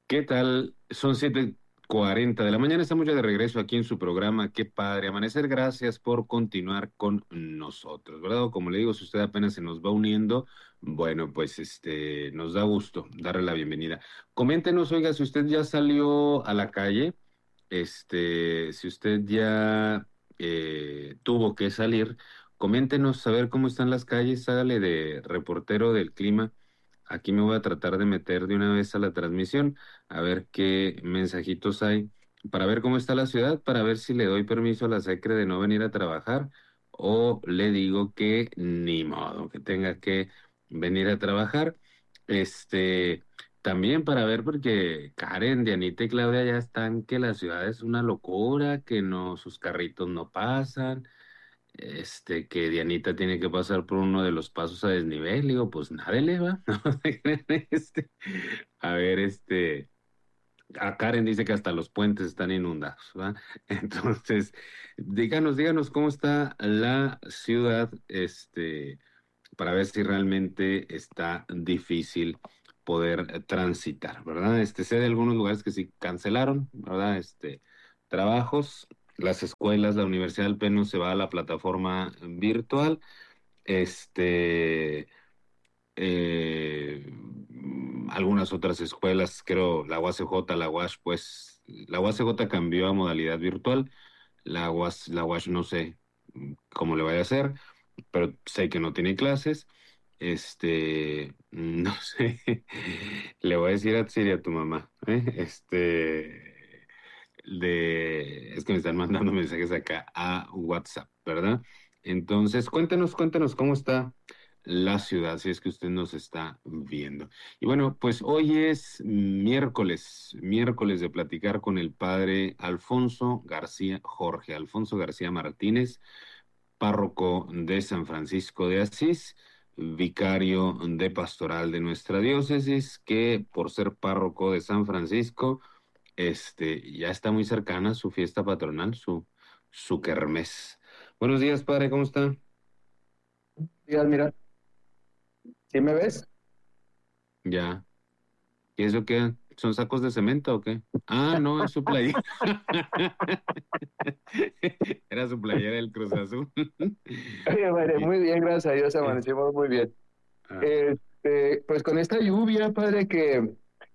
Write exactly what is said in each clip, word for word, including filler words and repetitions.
¿Qué tal? Son siete cuarenta de la mañana, estamos ya de regreso aquí en su programa. Qué padre amanecer, gracias por continuar con nosotros, ¿verdad? O como le digo, si usted apenas se nos va uniendo, bueno, pues este, nos da gusto darle la bienvenida. Coméntenos, oiga, si usted ya salió a la calle, este, si usted ya eh, tuvo que salir, coméntenos a ver cómo están las calles, hágale de reportero del clima. Aquí me voy a tratar de meter de una vez a la transmisión, a ver qué mensajitos hay, para ver cómo está la ciudad, para ver si le doy permiso a la SECRE de no venir a trabajar o le digo que ni modo, que tenga que venir a trabajar. Este, también para ver, porque Karen, Dianita y Claudia ya están, que la ciudad es una locura, que no, sus carritos no pasan, este, que Dianita tiene que pasar por uno de los pasos a desnivel. Digo, pues nada le va. ¿No? Este, a ver, este, a Karen dice que hasta los puentes están inundados, ¿va? Entonces, díganos, díganos cómo está la ciudad, este, para ver si realmente está difícil poder transitar, ¿verdad? Este, sé de algunos lugares que sí cancelaron, ¿verdad? Este, trabajos, las escuelas, la Universidad del Penn se va a la plataforma virtual, este, eh, algunas otras escuelas, creo, la U A C J, la U A S H, pues, la U A C J cambió a modalidad virtual, la U A S, la U A S H no sé cómo le vaya a hacer, pero sé que no tiene clases. Este, no sé, le voy a decir a Siri a tu mamá, ¿eh? Este, de, es que me están mandando mensajes acá a WhatsApp, ¿verdad? Entonces, cuéntenos, cuéntenos cómo está la ciudad, si es que usted nos está viendo. Y bueno, pues hoy es miércoles, miércoles de platicar con el padre Alfonso García, Jorge Alfonso García Martínez, párroco de San Francisco de Asís, vicario de pastoral de nuestra diócesis, que por ser párroco de San Francisco, este, ya está muy cercana su fiesta patronal, su, su kermés. Buenos días, padre, ¿cómo está? Digas, mira, ¿sí me ves? Ya. ¿Y eso qué? ¿Son sacos de cemento o qué? Ah, no, es su playera. Era su playera del Cruz Azul. Oye, madre, Bien. muy bien, gracias a Dios, amanecimos muy bien. Ah, Este, pues con esta lluvia, padre, que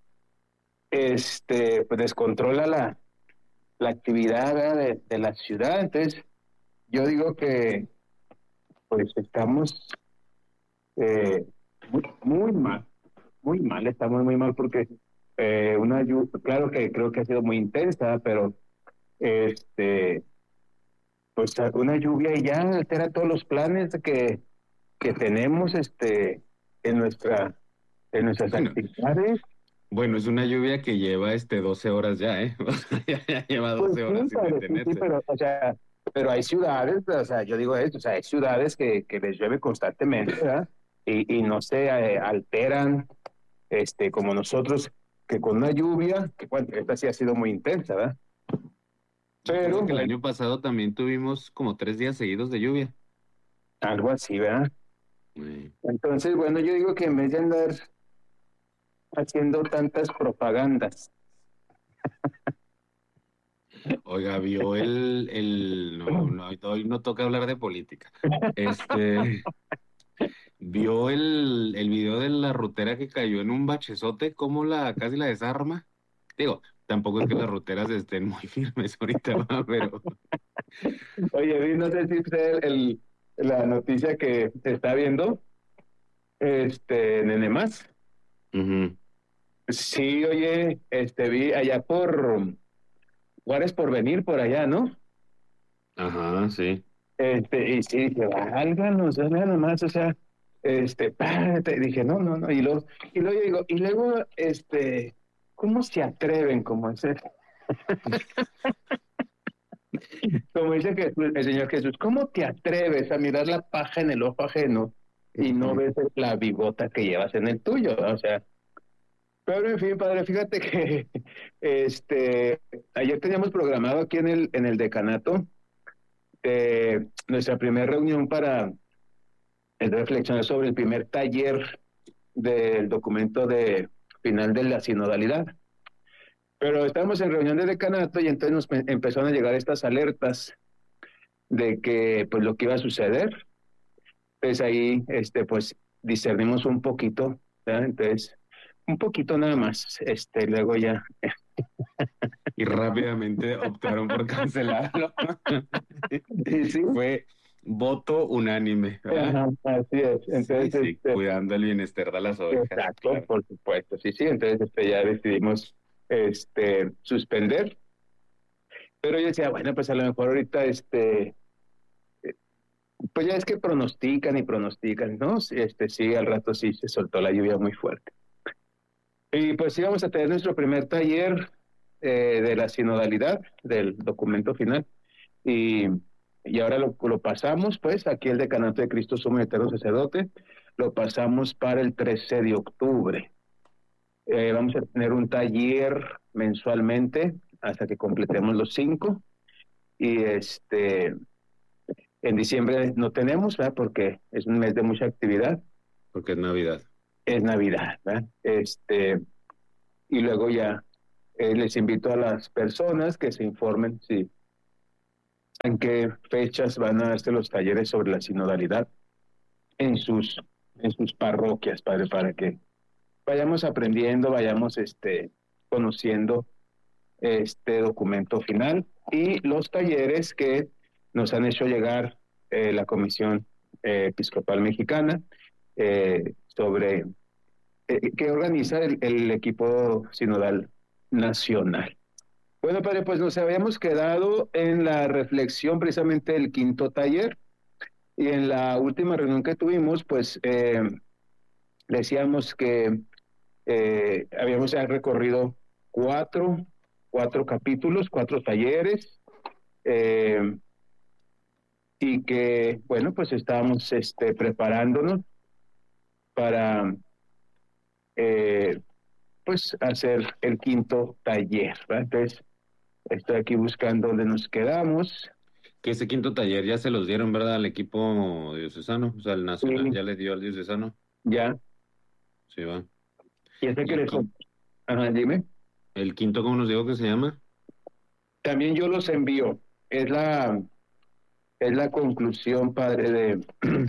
este, pues descontrola la, la actividad, ¿verdad? de, de la ciudad. Entonces, yo digo que pues estamos eh, muy, muy mal, muy mal, estamos muy mal porque eh, una lluvia, claro que creo que ha sido muy intensa, pero este, pues una lluvia y ya altera todos los planes que que tenemos este en nuestra en nuestras bueno, actividades. bueno, es una lluvia que lleva este doce horas ya, ¿eh? O sea, ya, ya lleva Pues doce sí, horas sin padre, sí, sí, detenerse. pero o sea, pero hay ciudades, o sea, yo digo esto, o sea, hay ciudades que, que les llueve constantemente, ¿verdad? Y, y no se eh, alteran, este, como nosotros, que con una lluvia, que bueno, esta sí ha sido muy intensa, ¿verdad? Yo creo Pero que el bueno, año pasado también tuvimos como tres días seguidos de lluvia. algo así, ¿verdad? Eh, Entonces, bueno, yo digo que en vez de andar haciendo tantas propagandas, Oiga, vio el, el, no, no, hoy no toca hablar de política. Este, vio el, el video de la rutera que cayó en un bachezote, cómo la, casi la desarma. Digo, tampoco es que las ruteras estén muy firmes ahorita, ¿va? Pero, oye, vi, no sé si usted el, la noticia que se está viendo, este, nene más. ujú, Sí, oye, este, vi allá por Juárez por venir por allá, ¿no? ajá, sí. Este, y sí, dije, válganos, o sea, nada más, o sea, este, párate, dije, no, no, no, y luego, y luego yo digo, y luego, este, ¿cómo se atreven, como ese, como dice que el Señor Jesús, ¿cómo te atreves a mirar la paja en el ojo ajeno y no ves la bigota que llevas en el tuyo? O sea, pero en fin, padre, fíjate que este ayer teníamos programado aquí en el en el decanato eh, nuestra primera reunión para reflexionar sobre el primer taller del documento de final de la sinodalidad. Pero estábamos en reunión de decanato y entonces nos pe- empezaron a llegar estas alertas de que pues lo que iba a suceder. Entonces ahí este pues discernimos un poquito, ¿verdad? Entonces un poquito nada más, este luego ya. Y rápidamente optaron por cancelarlo. Sí, sí. Fue voto unánime, ¿verdad? Ajá, así es. Sí, Entonces, sí, este, cuidando el bienestar de las ovejas, exacto, claro. por supuesto, sí, sí. Entonces este, ya decidimos este, suspender. Pero yo decía, bueno, pues a lo mejor ahorita, este, pues ya es que pronostican y pronostican, ¿no? Sí, Este, sí, al rato sí se soltó la lluvia muy fuerte. Y pues íbamos a tener nuestro primer taller eh, de la sinodalidad, del documento final. Y, y ahora lo, lo pasamos, pues, aquí el Decanato de Cristo Sumo y Eterno Sacerdote, lo pasamos para el trece de octubre. Eh, vamos a tener un taller mensualmente hasta que completemos los cinco. Y este, en diciembre no tenemos, ¿verdad? Porque es un mes de mucha actividad, Porque es Navidad. es Navidad, ¿verdad? Este, y luego ya eh, les invito a las personas que se informen si en qué fechas van a darse los talleres sobre la sinodalidad en sus, en sus parroquias, padre, para que vayamos aprendiendo, vayamos este, conociendo este documento final y los talleres que nos han hecho llegar eh, la Comisión eh, Episcopal Mexicana eh, sobre eh, que organiza el, el equipo sinodal nacional. Bueno, padre, pues nos habíamos quedado en la reflexión precisamente del quinto taller y en la última reunión que tuvimos, pues eh, decíamos que eh, habíamos ya recorrido cuatro, cuatro capítulos, cuatro talleres, eh, y que, bueno, pues estábamos este, preparándonos para, eh, pues, hacer el quinto taller, ¿verdad? Entonces, estoy aquí buscando dónde nos quedamos. Que ese quinto taller ya se los dieron, ¿verdad? Al equipo diocesano, o sea, el nacional Y ya le dio al diocesano. ya, Sí, va. y ese Y que el, les... quin- Ajá, dime. el quinto, ¿cómo nos digo que se llama? También yo los envío. Es la, es la conclusión, padre, de,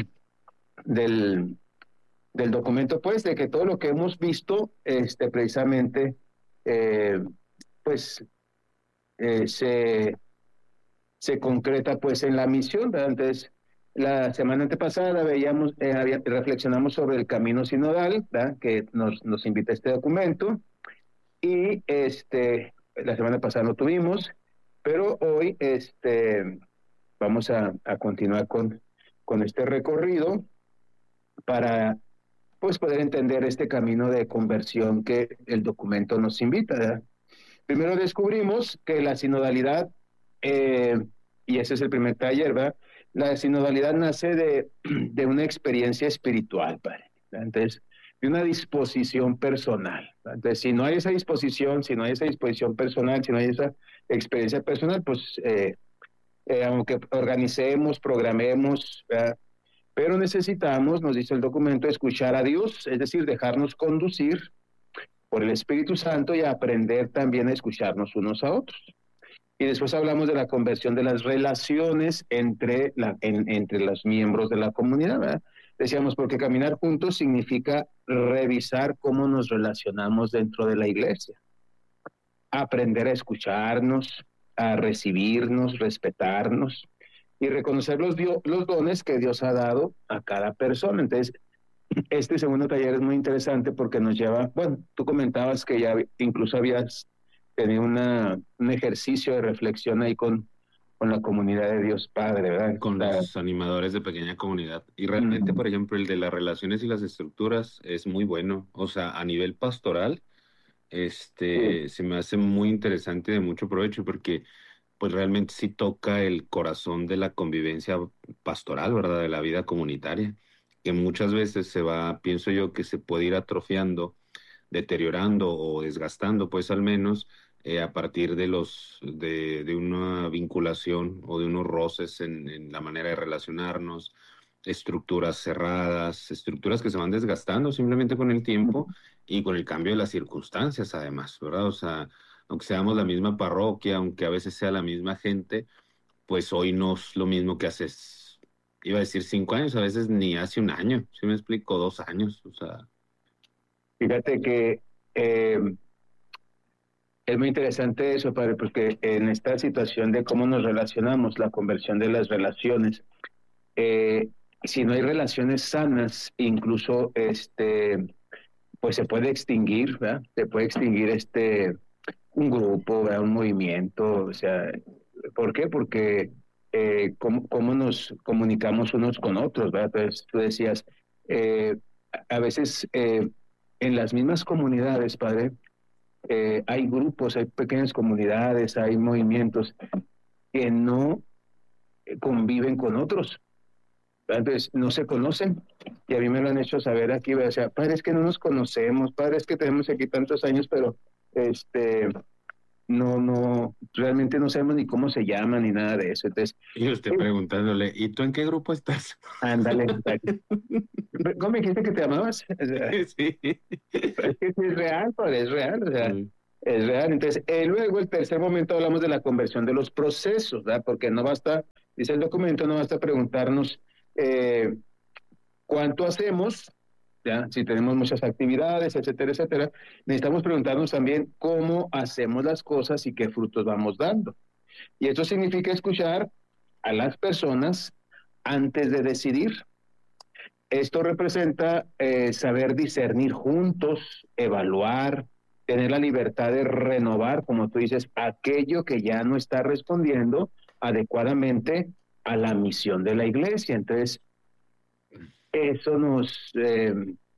del, del documento, pues, de que todo lo que hemos visto, este, precisamente, eh, pues, eh, se, se concreta, pues, en la misión, ¿verdad? Entonces, la semana antepasada veíamos, eh, había- reflexionamos sobre el camino sinodal, ¿verdad? Que nos, nos invita este documento, y este, la semana pasada no tuvimos, pero hoy, este, vamos a, a continuar con, con este recorrido para pues poder entender este camino de conversión que el documento nos invita, ¿verdad? Primero descubrimos que la sinodalidad, eh, y ese es el primer taller, ¿verdad? La sinodalidad nace de, de una experiencia espiritual, padre, ¿verdad? Entonces, de una disposición personal, ¿verdad? Entonces, si no hay esa disposición, si no hay esa disposición personal, si no hay esa experiencia personal, pues eh, eh, aunque organicemos, programemos, ¿verdad? Pero necesitamos, nos dice el documento, escuchar a Dios, es decir, dejarnos conducir por el Espíritu Santo y aprender también a escucharnos unos a otros. Y después hablamos de la conversión de las relaciones entre, la, en, entre los miembros de la comunidad, ¿verdad? Decíamos, porque caminar juntos significa revisar cómo nos relacionamos dentro de la iglesia, aprender a escucharnos, a recibirnos, respetarnos y reconocer los, dio, los dones que Dios ha dado a cada persona. Entonces, este segundo taller es muy interesante porque nos lleva, bueno, tú comentabas que ya incluso habías tenido una, un ejercicio de reflexión ahí con, con la comunidad de Dios Padre, ¿verdad? Con La, los animadores de pequeña comunidad. Y realmente, mm, por ejemplo, el de las relaciones y las estructuras es muy bueno. O sea, a nivel pastoral, sí, este, se me hace muy interesante y de mucho provecho porque pues realmente sí toca el corazón de la convivencia pastoral, ¿verdad? De la vida comunitaria, que muchas veces se va, pienso yo, que se puede ir atrofiando, deteriorando o desgastando, pues al menos eh, a partir de los de, de una vinculación o de unos roces en, en la manera de relacionarnos, estructuras cerradas, estructuras que se van desgastando simplemente con el tiempo y con el cambio de las circunstancias, además, ¿verdad? O sea, aunque seamos la misma parroquia, aunque a veces sea la misma gente, pues hoy no es lo mismo que hace, iba a decir cinco años, a veces ni hace un año, ¿sí me explico? Dos años, o sea. Fíjate que eh, es muy interesante eso, padre, porque en esta situación de cómo nos relacionamos, la conversión de las relaciones, eh, si no hay relaciones sanas, incluso este, pues se puede extinguir, ¿verdad? Se puede extinguir este, un grupo, ¿verdad? Un movimiento, o sea, ¿por qué? Porque eh, cómo, cómo nos comunicamos unos con otros, ¿verdad? Entonces tú decías, eh, a veces eh, en las mismas comunidades, padre, eh, hay grupos, hay pequeñas comunidades, hay movimientos que no conviven con otros. Entonces, no se conocen. Y a mí me lo han hecho saber aquí, o sea, padre, es que no nos conocemos, padre, es que tenemos aquí tantos años, pero este, no, no, realmente no sabemos ni cómo se llaman ni nada de eso. Entonces, Y yo estoy eh, preguntándole, ¿y tú en qué grupo estás? ándale. ¿Cómo me dijiste que te llamabas? O sea, Sí. es que sí es real, padre, es real, o sea, Mm. es real. Entonces, eh, luego el tercer momento hablamos de la conversión de los procesos, ¿verdad? Porque no basta, dice el documento, no basta preguntarnos eh, cuánto hacemos, ¿ya? Si tenemos muchas actividades, etcétera, etcétera. Necesitamos preguntarnos también cómo hacemos las cosas y qué frutos vamos dando. Y esto significa escuchar a las personas antes de decidir. Esto representa eh, saber discernir juntos, evaluar, tener la libertad de renovar, como tú dices, aquello que ya no está respondiendo adecuadamente a la misión de la iglesia. Entonces, eso nos, eh,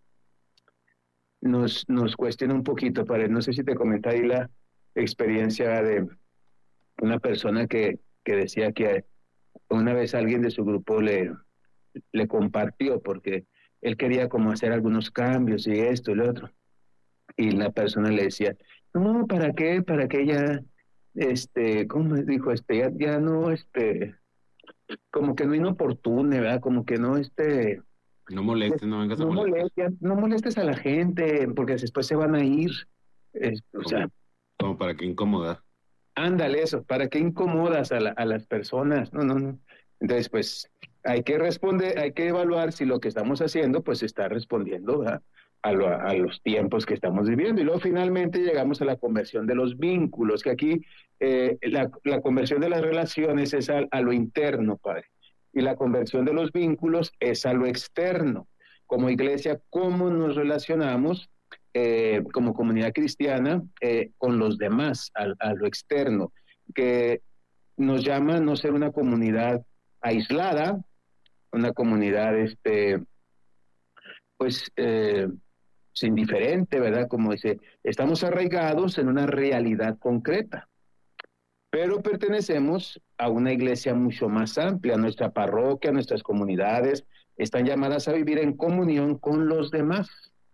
nos, nos cuestiona un poquito. Para, no sé si te comenté ahí la experiencia de una persona que, que decía que una vez alguien de su grupo le, le compartió porque él quería como hacer algunos cambios y esto y lo otro. Y la persona le decía, no, ¿para qué? ¿Para qué ya, este, cómo dijo este, ya, ya no, este, como que no inoportune, ¿verdad? Como que no, este, No molestes, no vengas a no molestar. molestes, no molestes a la gente, porque después se van a ir. Es- o Como, sea, como para qué incomodar. ándale eso, ¿para qué incomodas a, la, a las personas? No, no, no. Entonces, pues hay que responder, hay que evaluar si lo que estamos haciendo, pues está respondiendo, ¿verdad? A, lo, a, los tiempos que estamos viviendo. Y luego finalmente llegamos a la conversión de los vínculos, que aquí eh, la, la, conversión de las relaciones es a, a lo interno, Padre. Y la conversión de los vínculos es a lo externo. Como iglesia, ¿cómo nos relacionamos eh, como comunidad cristiana eh, con los demás, a, a lo externo, que nos llama a no ser una comunidad aislada, una comunidad, este, pues, eh, indiferente, ¿verdad? Como dice, estamos arraigados en una realidad concreta, pero pertenecemos a una iglesia mucho más amplia. Nuestra parroquia, nuestras comunidades están llamadas a vivir en comunión con los demás.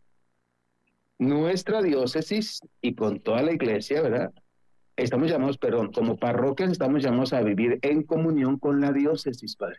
Nuestra diócesis y con toda la iglesia, ¿verdad? Estamos llamados, perdón, como parroquias estamos llamados a vivir en comunión con la diócesis, Padre.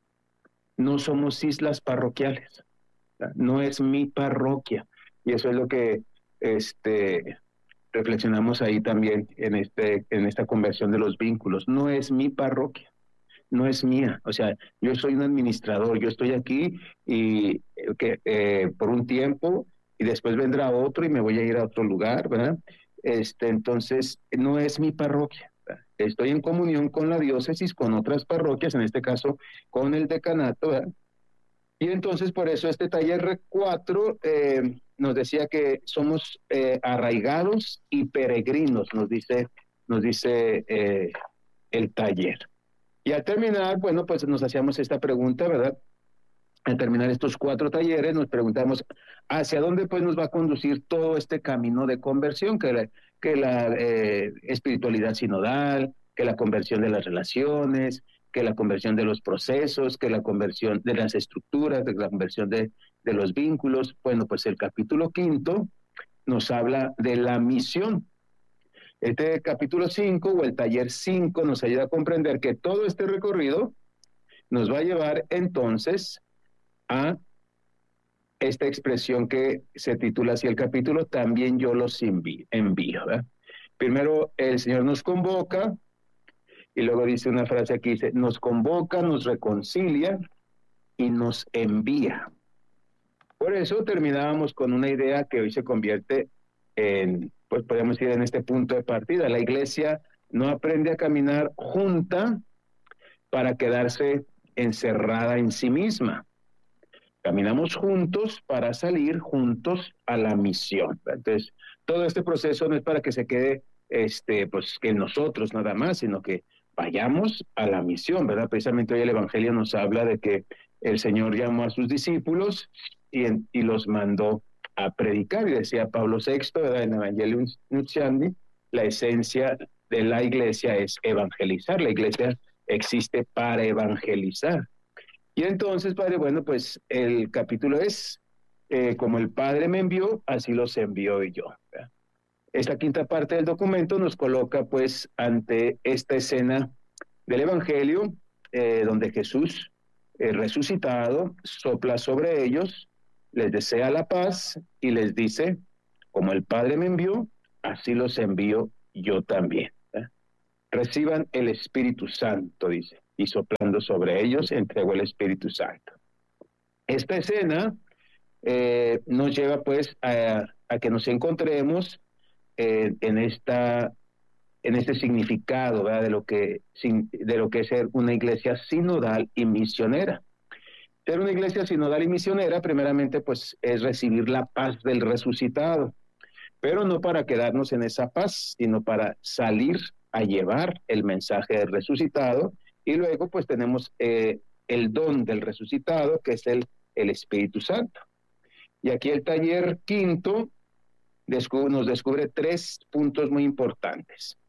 No somos islas parroquiales, ¿verdad? No es mi parroquia. Y eso es lo que este, reflexionamos ahí también en, este, en esta conversión de los vínculos. No es mi parroquia, no es mía. O sea, yo soy un administrador, yo estoy aquí y que eh, por un tiempo y después vendrá otro y me voy a ir a otro lugar, ¿verdad? Este, entonces, no es mi parroquia. ¿Verdad? Estoy en comunión con la diócesis, con otras parroquias, en este caso con el decanato, ¿verdad? Y entonces por eso este taller cuatro eh, nos decía que somos eh, arraigados y peregrinos, nos dice, nos dice eh, el taller. Y al terminar, bueno, pues nos hacíamos esta pregunta, ¿verdad? Al terminar estos cuatro talleres, nos preguntamos hacia dónde pues nos va a conducir todo este camino de conversión, que la, que la eh, espiritualidad sinodal, que la conversión de las relaciones, que la conversión de los procesos, que la conversión de las estructuras, que la conversión de, de los vínculos. Bueno, pues el capítulo quinto nos habla de la misión. Este capítulo cinco o el taller cinco nos ayuda a comprender que todo este recorrido nos va a llevar entonces a esta expresión que se titula así el capítulo, también yo los envío. envío ¿verdad? Primero el Señor nos convoca, y luego dice una frase aquí, dice, nos convoca, nos reconcilia y nos envía. Por eso terminábamos con una idea que hoy se convierte en, pues podemos ir en este punto de partida. La iglesia no aprende a caminar junta para quedarse encerrada en sí misma. Caminamos juntos para salir juntos a la misión. Entonces, todo este proceso no es para que se quede, este, pues, que nosotros nada más, sino que vayamos a la misión, ¿verdad? Precisamente hoy el Evangelio nos habla de que el Señor llamó a sus discípulos y, y los mandó a predicar. Y decía Pablo sexto, ¿verdad? En Evangelium Nuntiandi, la esencia de la iglesia es evangelizar. La iglesia existe para evangelizar. Y entonces, Padre, bueno, pues el capítulo es, eh, como el Padre me envió, así los envió yo, ¿verdad? Esta quinta parte del documento nos coloca, pues, ante esta escena del Evangelio, eh, donde Jesús, eh, resucitado, sopla sobre ellos, les desea la paz y les dice, como el Padre me envió, así los envío yo también, ¿verdad? Reciban el Espíritu Santo, dice, y soplando sobre ellos entregó el Espíritu Santo. Esta escena eh, nos lleva pues a, a que nos encontremos eh, en esta en este significado, ¿verdad? de lo que de lo que es ser una iglesia sinodal y misionera. Ser una iglesia sinodal y misionera, primeramente, pues es recibir la paz del resucitado, pero no para quedarnos en esa paz, sino para salir a llevar el mensaje del resucitado. Y luego pues tenemos eh, el don del resucitado, que es el, el Espíritu Santo. Y aquí el taller quinto descubre, nos descubre tres puntos muy importantes.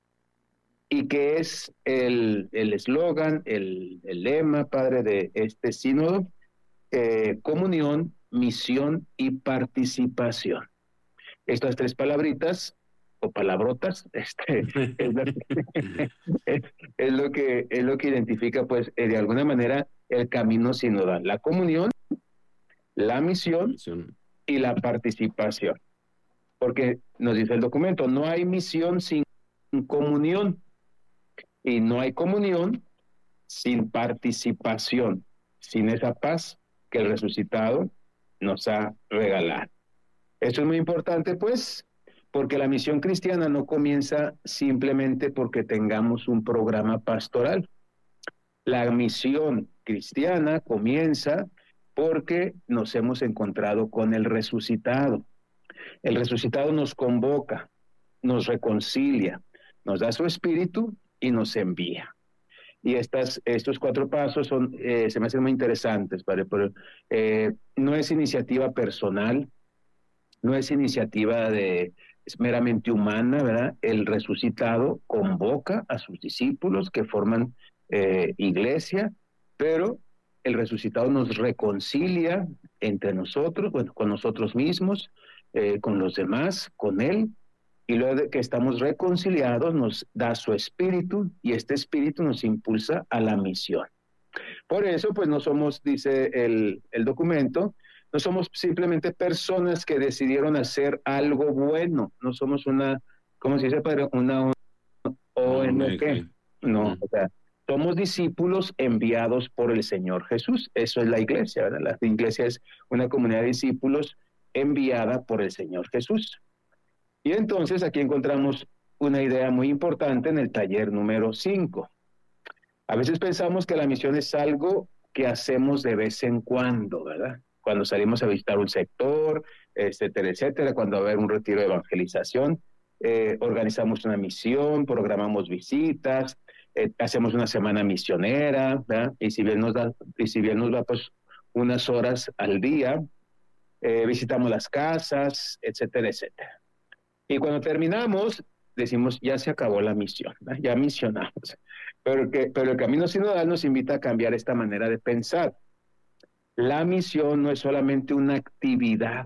Y que es el eslogan, el, el, el lema, Padre, de este sínodo, eh, comunión, misión y participación. Estas tres palabritas o palabrotas, este, es, lo que, es, es, lo que, es lo que identifica, pues, eh, de alguna manera, el camino sinodal. La comunión, la misión, misión y la participación. Porque nos dice el documento, no hay misión sin comunión y no hay comunión sin participación, sin esa paz que el resucitado nos ha regalado. Esto es muy importante, pues, porque la misión cristiana no comienza simplemente porque tengamos un programa pastoral. La misión cristiana comienza porque nos hemos encontrado con el resucitado. El resucitado nos convoca, nos reconcilia, nos da su espíritu y nos envía. Y estas, estos cuatro pasos son, eh, se me hacen muy interesantes, ¿vale? Pero, eh, no es iniciativa personal, no es iniciativa de, es meramente humana, ¿verdad? El resucitado convoca a sus discípulos que forman eh, iglesia, pero el resucitado nos reconcilia entre nosotros, bueno, con nosotros mismos, eh, con los demás, con él, y luego de que estamos reconciliados nos da su espíritu y este espíritu nos impulsa a la misión. Por eso, pues no somos, dice el, el documento, no somos simplemente personas que decidieron hacer algo bueno, no somos una, ¿cómo se dice, padre? Una O N G. No, uh-huh. O sea, somos discípulos enviados por el Señor Jesús. Eso es la iglesia, ¿verdad? La iglesia es una comunidad de discípulos enviada por el Señor Jesús. Y entonces aquí encontramos una idea muy importante en el taller número cinco. A veces pensamos que la misión es algo que hacemos de vez en cuando, ¿verdad? Cuando salimos a visitar un sector, etcétera, etcétera, cuando va a haber un retiro de evangelización, eh, organizamos una misión, programamos visitas, eh, hacemos una semana misionera, ¿verdad? Y si bien nos da, y si bien nos va pues unas horas al día, eh, visitamos las casas, etcétera, etcétera. Y cuando terminamos, decimos, ya se acabó la misión, ¿verdad? Ya misionamos. Pero, que, pero el camino sinodal nos invita a cambiar esta manera de pensar. La misión no es solamente una actividad,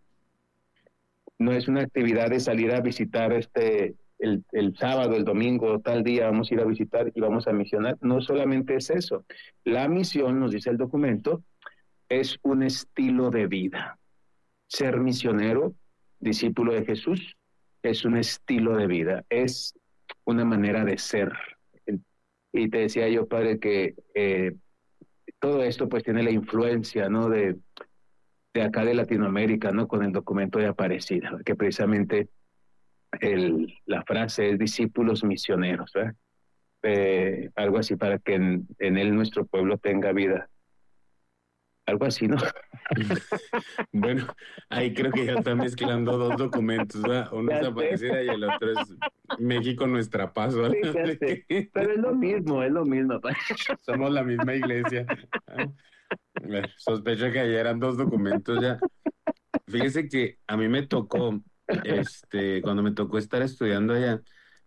no es una actividad de salir a visitar este el, el sábado, el domingo, tal día vamos a ir a visitar y vamos a misionar. No solamente es eso. La misión, nos dice el documento, es un estilo de vida. Ser misionero, discípulo de Jesús, es un estilo de vida, es una manera de ser. Y te decía yo, padre, que eh, todo esto pues tiene la influencia, ¿no? De, de acá de Latinoamérica, ¿no? Con el documento de Aparecida, que precisamente el, la frase es discípulos misioneros, ¿verdad? Eh, algo así para que en, en él nuestro pueblo tenga vida. Algo así, ¿no? Bueno, ahí creo que ya está mezclando dos documentos, ¿verdad? Uno es Ya sé, Aparecida y el otro es México Nuestra Paz, ¿verdad? Así fíjate. que Pero es lo mismo, es lo mismo, padre. somos la misma iglesia. Ah, bueno, sospecho que ayer eran dos documentos ya. Fíjese que a mí me tocó, este, cuando me tocó estar estudiando allá,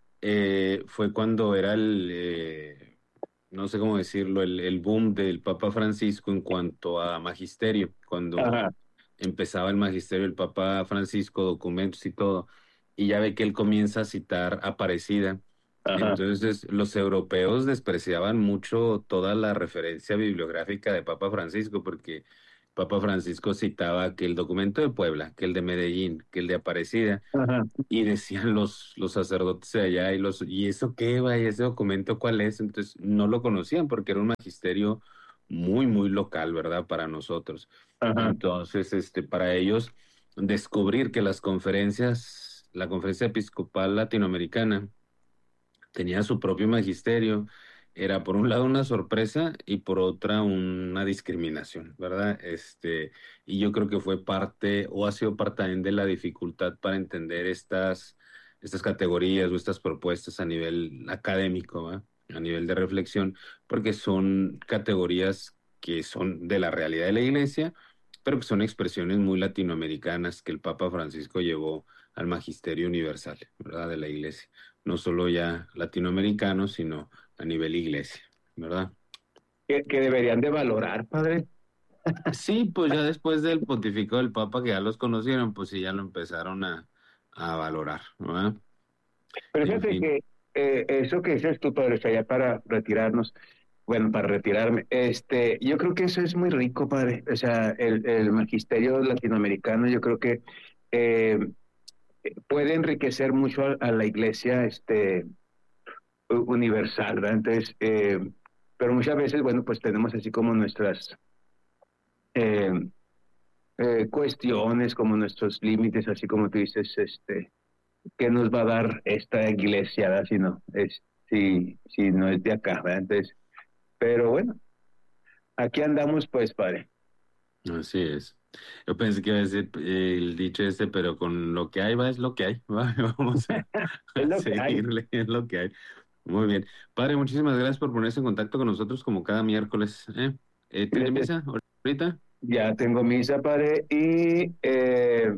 eh, fue cuando era el, eh, no sé cómo decirlo, el, el boom del Papa Francisco en cuanto a magisterio, cuando Ajá, empezaba el magisterio del Papa Francisco, documentos y todo, y ya ve que él comienza a citar Aparecida. ajá, Entonces, los europeos despreciaban mucho toda la referencia bibliográfica de Papa Francisco, porque Papa Francisco citaba que el documento de Puebla, que el de Medellín, que el de Aparecida, ajá, y decían los, los sacerdotes de allá, y los, ¿y eso qué va? ¿Y ese documento cuál es? Entonces no lo conocían porque era un magisterio muy, muy local, ¿verdad? Para nosotros. ajá, Entonces, este, para ellos, descubrir que las conferencias, la Conferencia Episcopal Latinoamericana tenía su propio magisterio, era por un lado una sorpresa y por otra una discriminación, ¿verdad? Este, y yo creo que fue parte o ha sido parte también de la dificultad para entender estas, estas categorías o estas propuestas a nivel académico, ¿va? A nivel de reflexión, porque son categorías que son de la realidad de la iglesia, pero que son expresiones muy latinoamericanas que el Papa Francisco llevó al magisterio universal, ¿verdad? De la iglesia, no solo ya latinoamericanos, sino a nivel iglesia, ¿verdad? que, que deberían de valorar, padre. Sí, pues ya después del pontificado del Papa, que ya los conocieron, pues sí, ya lo empezaron a, a valorar, ¿verdad? Pero En fíjate fin. que eh, eso que dices tú, padre, o sea, ya para retirarnos, bueno, para retirarme, este, yo creo que eso es muy rico, padre. O sea, el, el magisterio latinoamericano, yo creo que eh, puede enriquecer mucho a, a la iglesia, este, u- universal, ¿verdad? Entonces, eh, pero muchas veces, bueno, pues tenemos así como nuestras eh, eh, cuestiones, como nuestros límites, así como tú dices, este, ¿qué nos va a dar esta iglesia, ¿verdad? Si no es, si, si no es de acá, ¿verdad? Entonces, pero bueno, aquí andamos, pues, padre. Así es. Yo pensé que iba a decir eh, el dicho este, pero con lo que hay va es lo que hay. Va, vamos a, Es a lo que hay. seguirle, es lo que hay. Muy bien. Padre, muchísimas gracias por ponerse en contacto con nosotros como cada miércoles. ¿Eh? Eh, ¿tiene Fíjate, misa ahorita? ya tengo misa, padre, y eh,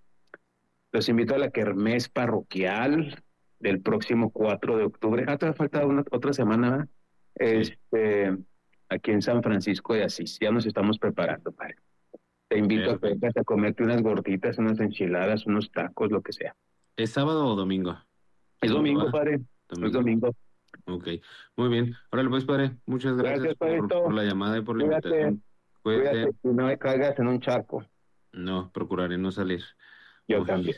los invito a la kermés parroquial del próximo cuatro de octubre. Ah, todavía falta una, otra semana, ¿verdad? Sí. Este, aquí en San Francisco de Asís. Ya nos estamos preparando, padre. Te invito a que Perfecto. vengas a comerte unas gorditas, unas enchiladas, unos tacos, lo que sea. ¿Es sábado o domingo? Es Domingo, domingo, ¿va? padre. Es Domingo. domingo. Ok. Muy bien. Órale, pues, padre. Muchas Gracias, gracias por, por padrito. la llamada y por la Cuídate, invitación. cuídate, Cuídate. y no me caigas en un charco. No, procuraré no salir. Yo Muy también.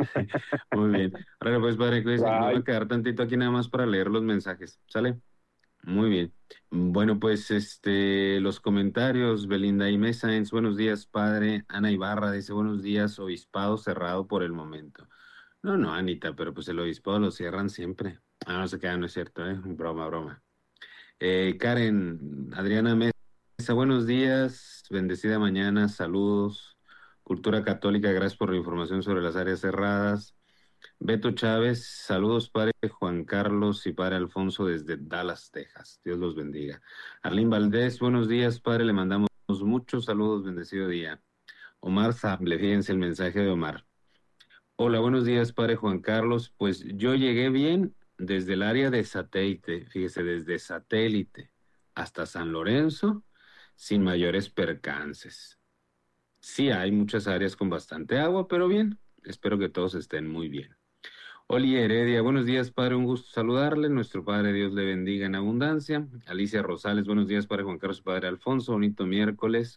Muy bien. Ahora pues, padre, cuídese. Me voy a Bye. quedar tantito aquí nada más para leer los mensajes. ¿Sale? Muy bien. Bueno, pues este, los comentarios, Belinda y Sáenz, buenos días, padre. Ana Ibarra dice, buenos días, obispado cerrado por el momento. No, no, Anita, pero pues el obispado lo cierran siempre. Ah, no se queda, no es cierto, ¿eh? Broma, broma. Eh, Karen, Adriana Mesa, buenos días, bendecida mañana, saludos. Cultura Católica, gracias por la información sobre las áreas cerradas. Beto Chávez, saludos padre Juan Carlos y padre Alfonso desde Dallas, Texas. Dios los bendiga. Arlín Valdés, buenos días, padre, le mandamos muchos saludos, bendecido día. Omar Sable, fíjense el mensaje de Omar. Hola, buenos días, padre Juan Carlos. Pues yo llegué bien desde el área de satélite, fíjese, desde satélite hasta San Lorenzo, sin mayores percances. Sí hay muchas áreas con bastante agua, pero bien, espero que todos estén muy bien. Oli Heredia, buenos días, padre, un gusto saludarle. Nuestro padre, Dios le bendiga en abundancia. Alicia Rosales, buenos días, padre Juan Carlos, padre Alfonso, bonito miércoles.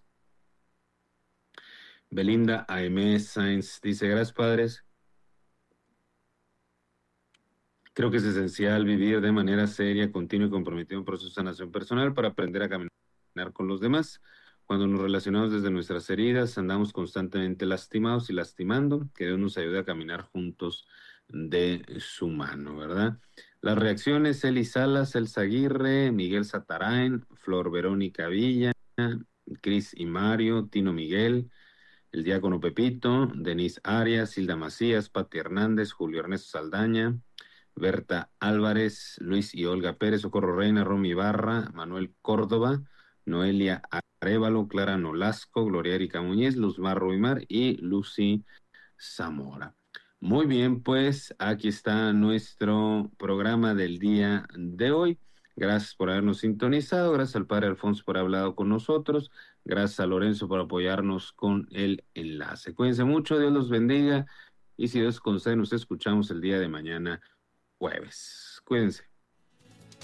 Belinda Aimé Sainz dice, gracias, padres. Creo que es esencial vivir de manera seria, continua y comprometida en un proceso de sanación personal para aprender a caminar con los demás. Cuando nos relacionamos desde nuestras heridas, andamos constantemente lastimados y lastimando, que Dios nos ayude a caminar juntos de su mano, ¿verdad? Las reacciones: Eli Salas, Elsa Aguirre, Miguel Satarain, Flor Verónica Villa, Cris y Mario, Tino Miguel, el Diácono Pepito, Denise Arias, Hilda Macías, Pati Hernández, Julio Ernesto Saldaña, Berta Álvarez, Luis y Olga Pérez, Socorro Reina, Romy Barra, Manuel Córdoba, Noelia Arévalo, Clara Nolasco, Gloria Erika Muñiz, Luz Marro Mar y Lucy Zamora. Muy bien, pues aquí está nuestro programa del día de hoy. Gracias por habernos sintonizado, gracias al Padre Alfonso por haber hablado con nosotros, gracias a Lorenzo por apoyarnos con el enlace. Cuídense mucho, Dios los bendiga y si Dios concede, nos escuchamos el día de mañana jueves. Cuídense.